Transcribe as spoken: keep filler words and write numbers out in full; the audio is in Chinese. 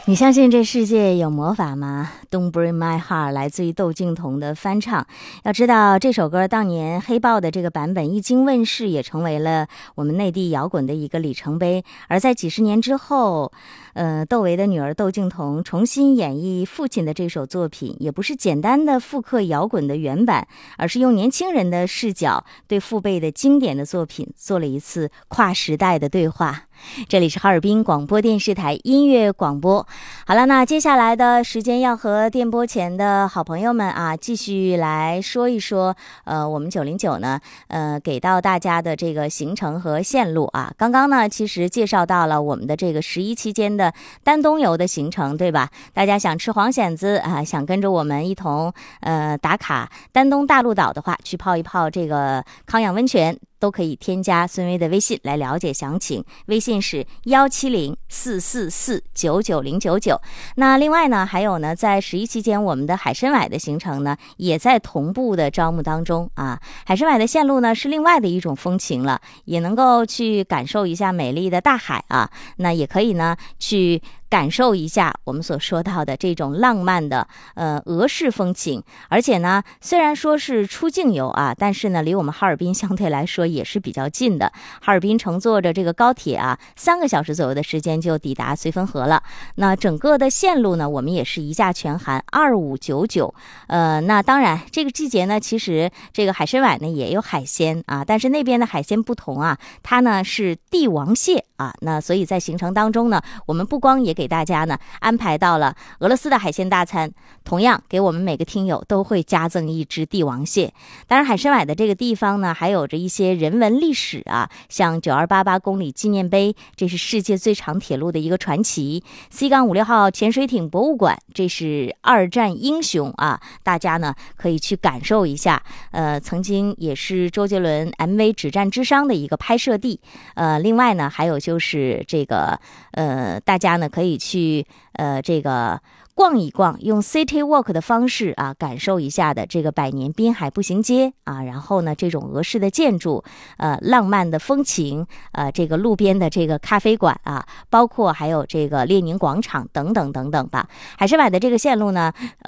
你相信这世界有魔法吗？ Don't Break My Heart 来自于窦靖童的翻唱。要知道这首歌当年黑豹的这个版本一经问世，也成为了我们内地摇滚的一个里程碑。而在几十年之后，呃，窦唯的女儿窦靖童重新演绎父亲的这首作品，也不是简单的复刻摇滚的原版，而是用年轻人的视角对父辈的经典的作品做了一次跨时代的对话。这里是哈尔滨广播电视台音乐广播。好了，那接下来的时间要和电波前的好朋友们啊，继续来说一说，呃，我们九零九呢，呃，给到大家的这个行程和线路啊。刚刚呢，其实介绍到了我们的这个十一期间的丹东游的行程，对吧？大家想吃黄蚬子啊，想跟着我们一同呃打卡丹东大陆岛的话，去泡一泡这个康养温泉，都可以添加孙薇的微信来了解详情，微信是幺七零四四四九九零九九。那另外呢，还有呢，在十一期间，我们的海参崴的行程呢，也在同步的招募当中啊。海参崴的线路呢，是另外的一种风情了，也能够去感受一下美丽的大海啊。那也可以呢，去感受一下我们所说到的这种浪漫的呃俄式风情。而且呢，虽然说是出境游啊，但是呢，离我们哈尔滨相对来说也是比较近的。哈尔滨乘坐着这个高铁啊，三个小时左右的时间就抵达绥芬河了。那整个的线路呢，我们也是一价全含二五九九。呃，那当然这个季节呢，其实这个海参崴呢也有海鲜啊，但是那边的海鲜不同啊，它呢是帝王蟹啊。那所以在行程当中呢，我们不光也给大家呢安排到了俄罗斯的海鲜大餐，同样给我们每个听友都会加赠一只帝王蟹。当然海参崴的这个地方呢，还有着一些人文历史啊，像九二八八公里纪念碑，这是世界最长铁路的一个传奇。 C 杠五六号潜水艇博物馆，这是二战英雄啊，大家呢可以去感受一下。呃，曾经也是周杰伦 M V 止战之殇的一个拍摄地。呃，另外呢，还有就是这个呃，大家呢可以去呃这个逛一逛，用 City Walk 的方式啊，感受一下的这个百年滨海步行街啊，然后呢，这种俄式的建筑，呃，浪漫的风情，呃，这个路边的这个咖啡馆啊，包括还有这个列宁广场等等等等吧。海参崴的这个线路呢，